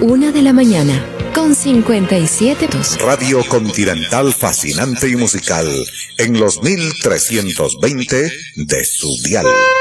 1 de la mañana, con 57 minutos. Radio Continental fascinante y musical en los 1320 de su dial.